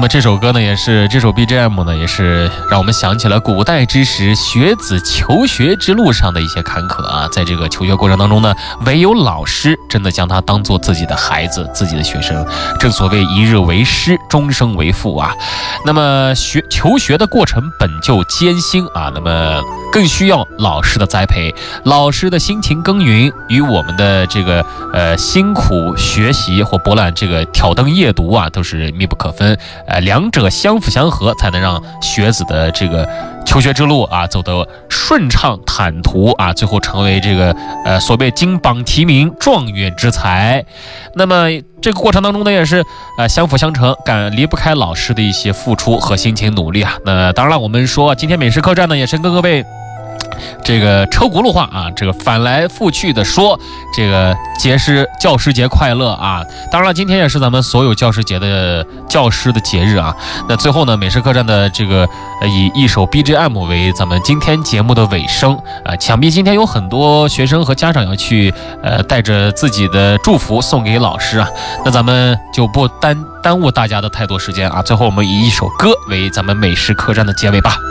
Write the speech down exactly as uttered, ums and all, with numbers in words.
那么这首歌呢，也是这首 B G M 呢，也是让我们想起了古代之时学子求学之路上的一些坎坷啊。在这个求学过程当中呢，唯有老师真的将他当做自己的孩子、自己的学生。正所谓一日为师，终生为父啊。那么学求学的过程本就艰辛啊，那么更需要老师的栽培，老师的辛勤耕耘与我们的这个呃辛苦学习或博览这个挑灯夜读啊，都是密不可分。呃，两者相辅相合，才能让学子的这个求学之路啊走得顺畅坦途啊，最后成为这个呃所谓金榜题名、状元之才。那么这个过程当中呢，也是呃相辅相成，赶离不开老师的一些付出和辛勤努力啊。那当然了，我们说今天美食客栈呢，也是跟各位这个车轱辘话啊，这个翻来覆去的说，这个节师教师节快乐啊！当然了，今天也是咱们所有教师节的教师的节日啊。那最后呢，美食客栈的这个呃以一首 B G M 为咱们今天节目的尾声啊、呃，想必今天有很多学生和家长要去呃带着自己的祝福送给老师啊。那咱们就不耽耽误大家的太多时间啊，最后我们以一首歌为咱们美食客栈的结尾吧。